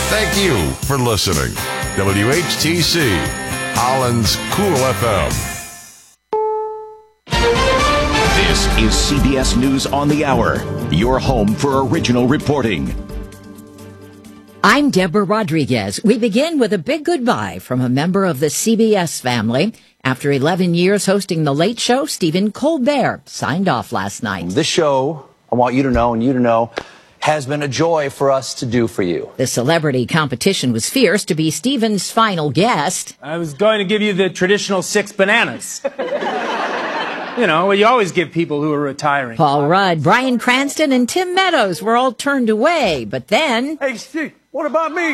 Thank you for listening. WHTC, Holland's Cool FM. This is CBS News on the Hour, your home for original reporting. I'm Deborah Rodriguez. We begin with a big goodbye from a member of the CBS family. After 11 years hosting The Late Show, Stephen Colbert signed off last night. This show, I want you to know and you to know, has been a joy for us to do for you. The celebrity competition was fierce to be Stephen's final guest. I was going to give you the traditional 6 bananas. You know, well, you always give people who are retiring. Paul Rudd, Bryan Cranston, and Tim Meadows were all turned away. But then... Hey, Steve, what about me?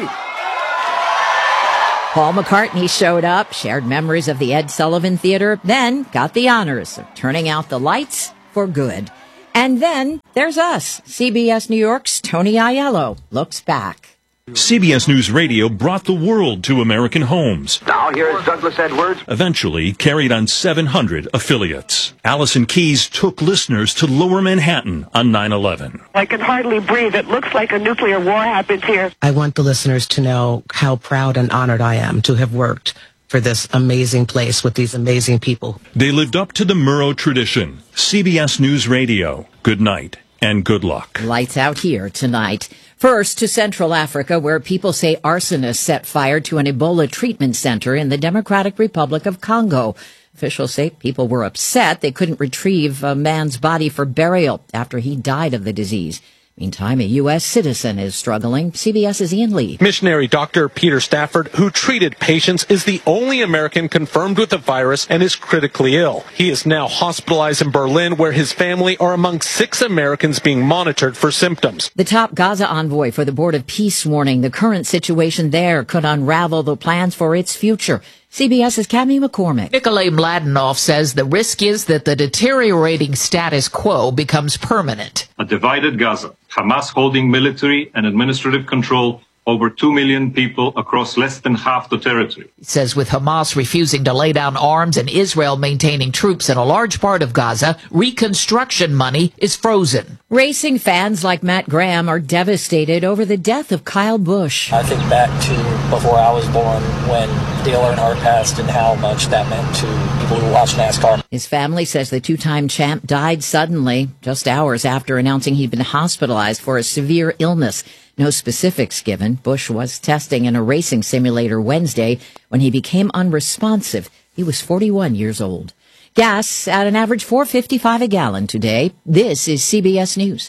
Paul McCartney showed up, shared memories of the Ed Sullivan Theater, then got the honors of turning out the lights for good. And then there's us. CBS New York's Tony Aiello looks back. CBS News Radio brought the world to American homes. Now here's Douglas Edwards. Eventually carried on 700 affiliates. Allison Keyes took listeners to Lower Manhattan on 9/11. I can hardly breathe. It looks like a nuclear war happens here. I want the listeners to know how proud and honored I am to have worked for this amazing place with these amazing people. They lived up to the Murrow tradition. CBS News Radio. Good night and good luck. Lights out here tonight. First to Central Africa, where people say arsonists set fire to an Ebola treatment center in the Democratic Republic of Congo. Officials say people were upset they couldn't retrieve a man's body for burial after he died of the disease. Meantime, a U.S. citizen is struggling. CBS's Ian Lee. Missionary Dr. Peter Stafford, who treated patients, is the only American confirmed with the virus and is critically ill. He is now hospitalized in Berlin, where his family are among 6 Americans being monitored for symptoms. The top Gaza envoy for the Board of Peace warning the current situation there could unravel the plans for its future. CBS's Cami McCormick. Nikolay Mladenov says the risk is that the deteriorating status quo becomes permanent. A divided Gaza, Hamas holding military and administrative control over 2 million people across less than half the territory. He says with Hamas refusing to lay down arms and Israel maintaining troops in a large part of Gaza, reconstruction money is frozen. Racing fans like Matt Graham are devastated over the death of Kyle Busch. I think back to before I was born when Dale Earnhardt passed and how much that meant to people who watch NASCAR. His family says the two-time champ died suddenly, just hours after announcing he'd been hospitalized for a severe illness. No specifics given. Busch was testing in a racing simulator Wednesday when he became unresponsive. He was 41 years old. Gas at an average $4.55 a gallon today. This is CBS News.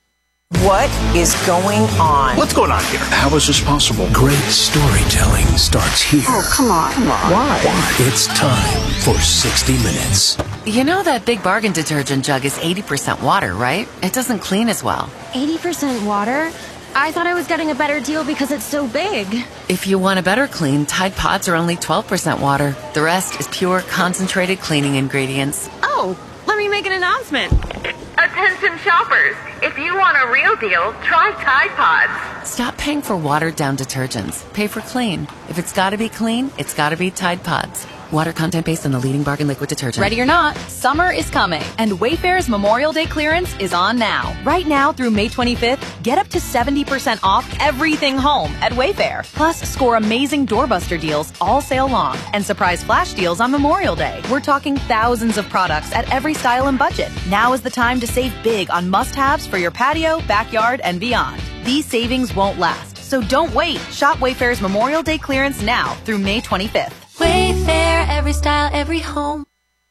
What is going on? What's going on here? How is this possible? Great storytelling starts here. Oh, come on. Why? It's time for 60 Minutes. You know that Big Bargain detergent jug is 80% water, right? It doesn't clean as well. 80% water? I thought I was getting a better deal because it's so big. If you want a better clean, Tide Pods are only 12% water. The rest is pure, concentrated cleaning ingredients. Oh, let me make an announcement. Attention shoppers, if you want a real deal, try Tide Pods. Stop paying for watered-down detergents. Pay for clean. If it's got to be clean, it's got to be Tide Pods. Water content based on the leading bargain liquid detergent. Ready or not, summer is coming, and Wayfair's Memorial Day clearance is on now. Right now through May 25th, get up to 70% off everything home at Wayfair. Plus, score amazing doorbuster deals all sale long and surprise flash deals on Memorial Day. We're talking thousands of products at every style and budget. Now is the time to save big on must-haves for your patio, backyard, and beyond. These savings won't last, so don't wait. Shop Wayfair's Memorial Day clearance now through May 25th. Wayfair, every style, every home.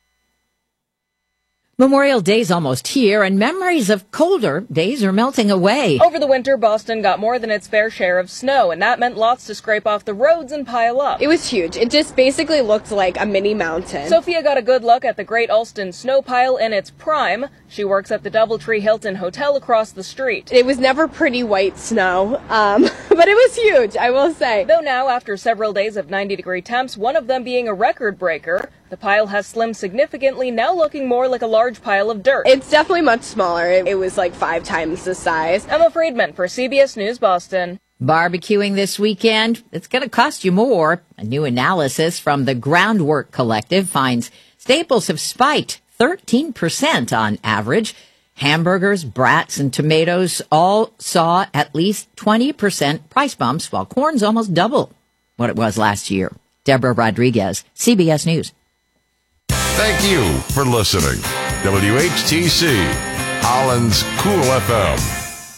Memorial Day's almost here, and memories of colder days are melting away. Over the winter, Boston got more than its fair share of snow, and that meant lots to scrape off the roads and pile up. It was huge. It just basically looked like a mini mountain. Sophia got a good look at the Great Ulston snow pile in its prime. She works at the Doubletree Hilton Hotel across the street. It was never pretty white snow, but it was huge, I will say. Though now, after several days of 90-degree temps, one of them being a record breaker, the pile has slimmed significantly, now looking more like a large pile of dirt. It's definitely much smaller. It was like 5 times the size. Emma Friedman for CBS News Boston. Barbecuing this weekend, it's going to cost you more. A new analysis from the Groundwork Collective finds staples have spiked 13% on average. Hamburgers, brats, and tomatoes all saw at least 20% price bumps, while corn's almost double what it was last year. Deborah Rodriguez, CBS News. Thank you for listening. WHTC, Holland's Cool FM.